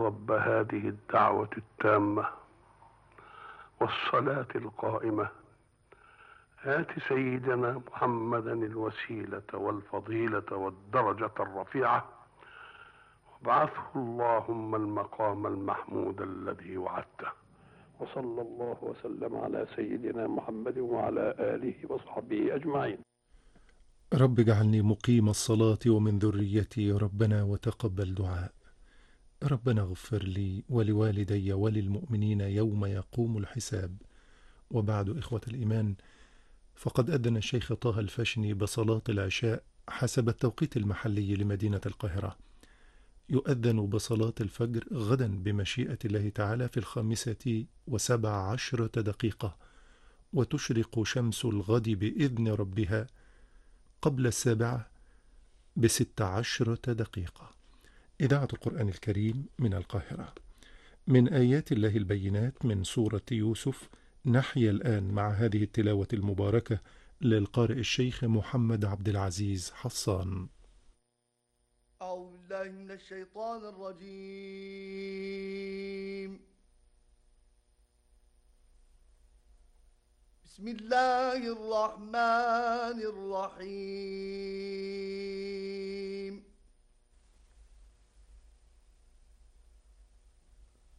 رب هذه الدعوة التامة والصلاة القائمة آت سيدنا محمدا الوسيلة والفضيلة والدرجة الرفيعة وابعثه اللهم المقام المحمود الذي وعدته. وصلى الله وسلم على سيدنا محمد وعلى آله وصحبه أجمعين. رب اجعلني مقيم الصلاة ومن ذريتي ربنا وتقبل دعاء. ربنا اغفر لي ولوالدي وللمؤمنين يوم يقوم الحساب. وبعد، إخوة الإيمان، فقد أذن الشيخ طه الفاشني بصلاة العشاء حسب التوقيت المحلي لمدينة القاهرة. يؤذن بصلاة الفجر غدا بمشيئة الله تعالى في 5:17 وتشرق شمس الغد بإذن ربها قبل 7:16. إذاعة القرآن الكريم من القاهرة. من آيات الله البينات من سورة يوسف. نحيا الآن مع هذه التلاوة المباركة للقارئ الشيخ محمد عبد العزيز حصان. أعوذ بالله من الشيطان الرجيم. بسم الله الرحمن الرحيم.